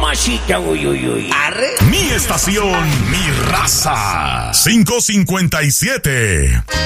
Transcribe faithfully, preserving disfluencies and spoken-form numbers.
mamacita, uy, uy, uy. Arre. Mi estación, mi raza. cinco cincuenta y siete.